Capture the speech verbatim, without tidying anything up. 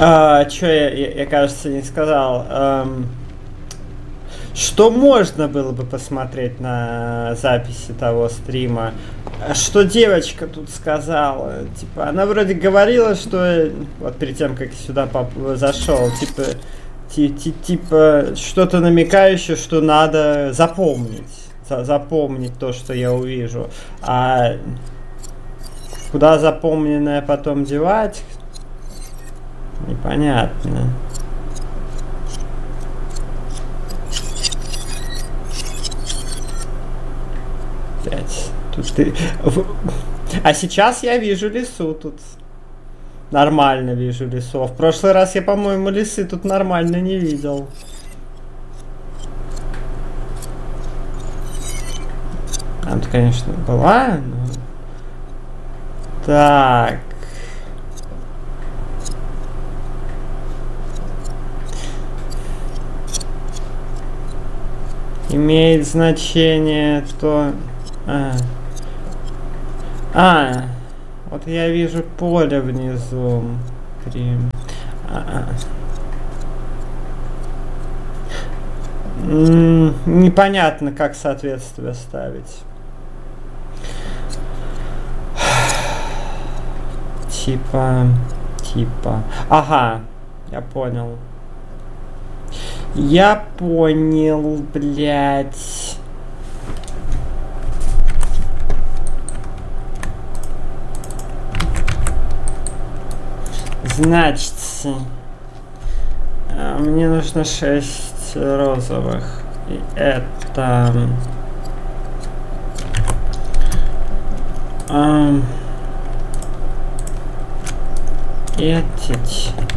А, что я, я, я, кажется, не сказал. Эм, что можно было бы посмотреть на записи того стрима? Что девочка тут сказала? Типа, она вроде говорила, что вот перед тем, как сюда поп- зашел, типа, ти- ти- типа что-то намекающее, что надо запомнить. За- запомнить то, что я увижу. А куда запомненное потом девать? Непонятно. Блять. Тут ты... А сейчас я вижу лесу тут. Нормально вижу лесу. В прошлый раз я, по-моему, лесы тут нормально не видел. Там, конечно, была, но... Так. Имеет значение то... А. а, вот я вижу поле внизу. Три. А -а. М-м, непонятно, как соответствие ставить. Типа... Типа... Ага, я понял. Я понял, блядь. Значит, мне нужно шесть розовых. И это... Um, эти...